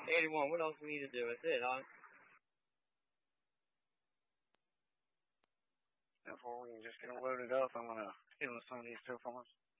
81, what else we need to do? That's it, huh? Therefore, we can just get them loaded up. I'm going to hit on some of these two forms.